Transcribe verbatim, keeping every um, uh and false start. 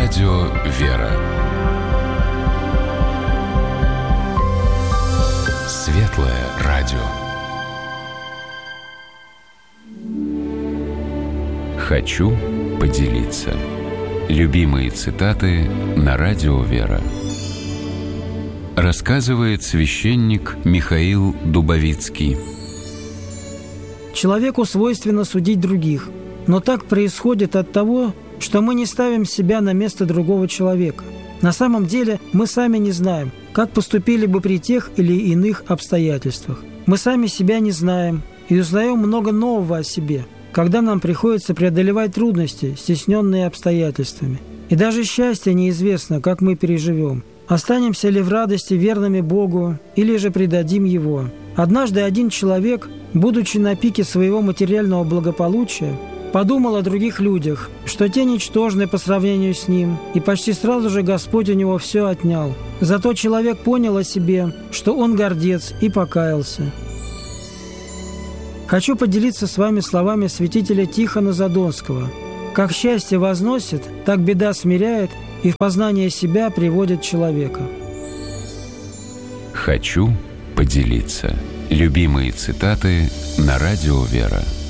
Радио «Вера». Светлое радио. Хочу поделиться. Любимые цитаты на Радио «Вера». Рассказывает священник Михаил Дубовицкий. Человеку свойственно судить других, но так происходит от того, что мы не ставим себя на место другого человека. На самом деле мы сами не знаем, как поступили бы при тех или иных обстоятельствах. Мы сами себя не знаем и узнаем много нового о себе, когда нам приходится преодолевать трудности, стесненные обстоятельствами. И даже счастье неизвестно, как мы переживем. Останемся ли в радости верными Богу или же предадим Его. Однажды один человек, будучи на пике своего материального благополучия, подумал о других людях, что те ничтожны по сравнению с ним, и почти сразу же Господь у него все отнял. Зато человек понял о себе, что он гордец, и покаялся. Хочу поделиться с вами словами святителя Тихона Задонского. «Как счастье возносит, так беда смиряет, и в познание себя приводит человека». Хочу поделиться. Любимые цитаты на Радио «Вера».